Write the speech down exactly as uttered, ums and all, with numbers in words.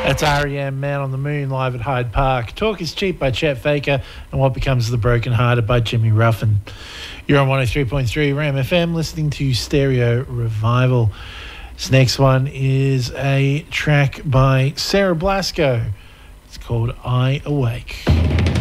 That's R E M, Man on the Moon, live at Hyde Park. Talk is Cheap by Chet Faker and What Becomes of the Broken Hearted by Jimmy Ruffin. You're on one oh three point three RAM F M listening to Stereo Revival. This next one is a track by Sarah Blasco. It's called I Awake.